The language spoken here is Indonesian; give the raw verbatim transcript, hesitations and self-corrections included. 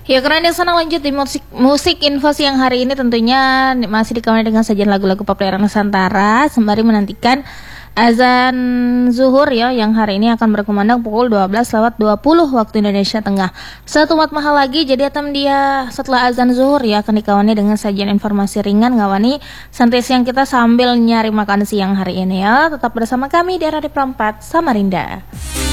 Ya, karena yang sana lanjut di musik musik info siang hari ini tentunya masih dikawal dengan sajian lagu-lagu populer Nusantara sembari menantikan azan zuhur ya yang hari ini akan berkumandang pukul dua belas lewat dua puluh waktu Indonesia Tengah. Satu mat mahal lagi jadi atam dia setelah azan zuhur ya akan dikawani dengan sajian informasi ringan ngawani santai siang kita sambil nyari makan siang hari ini ya. Tetap bersama kami di Radio Perempat Samarinda.